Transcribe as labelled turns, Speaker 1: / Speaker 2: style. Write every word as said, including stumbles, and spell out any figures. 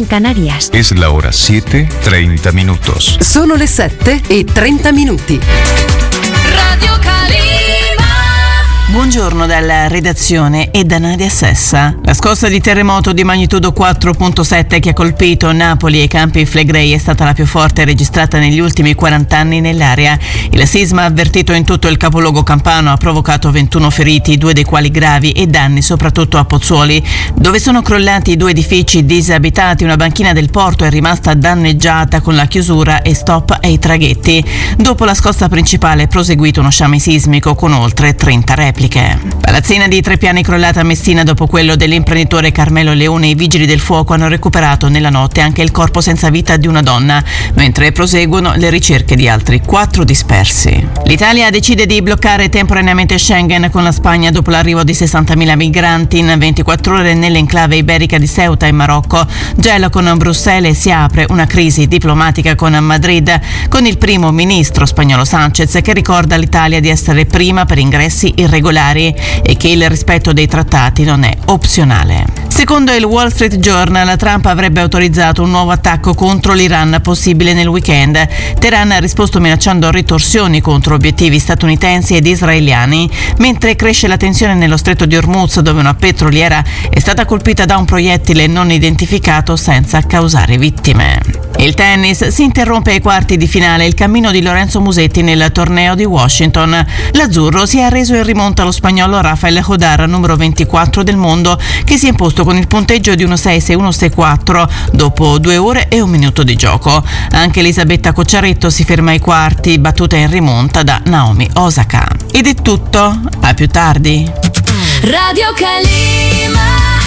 Speaker 1: en Canarias.
Speaker 2: Es la hora siete, treinta minutos.
Speaker 3: Sono le sette e trenta minuti.
Speaker 4: Radio Calima.
Speaker 5: Buongiorno dalla redazione e da Nadia Sessa. La scossa di terremoto di magnitudo quattro virgola sette che ha colpito Napoli e i Campi Flegrei è stata la più forte registrata negli ultimi quaranta anni nell'area. Il sisma avvertito in tutto il capoluogo campano ha provocato ventuno feriti, due dei quali gravi, e danni soprattutto a Pozzuoli, dove sono crollati due edifici disabitati. Una banchina del porto è rimasta danneggiata con la chiusura e stop ai traghetti. Dopo la scossa principale è proseguito uno sciame sismico con oltre trenta repliche. Palazzina di tre piani crollata a Messina dopo quello dell'imprenditore Carmelo Leone. I vigili del fuoco hanno recuperato nella notte anche il corpo senza vita di una donna, mentre proseguono le ricerche di altri quattro dispersi. L'Italia decide di bloccare temporaneamente Schengen con la Spagna dopo l'arrivo di sessantamila migranti in ventiquattro ore nell'enclave iberica di Ceuta in Marocco. Gelo con Bruxelles, si apre una crisi diplomatica con Madrid, con il primo ministro spagnolo Sánchez che ricorda all'Italia di essere prima per ingressi irregolari e che il rispetto dei trattati non è opzionale. Secondo il Wall Street Journal, Trump avrebbe autorizzato un nuovo attacco contro l'Iran possibile nel weekend. Teheran ha risposto minacciando ritorsioni contro obiettivi statunitensi ed israeliani, mentre cresce la tensione nello stretto di Hormuz, dove una petroliera è stata colpita da un proiettile non identificato senza causare vittime. Il tennis: si interrompe ai quarti di finale il cammino di Lorenzo Musetti nel torneo di Washington. L'azzurro si è arreso in rimonta allo spagnolo Rafael Hodar, numero ventiquattro del mondo, che si è imposto con il punteggio di uno sei sei uno sei quattro dopo due ore e un minuto di gioco. Anche Elisabetta Cocciaretto si ferma ai quarti, battuta in rimonta da Naomi Osaka. Ed è tutto, a più tardi.
Speaker 4: Radio Calima.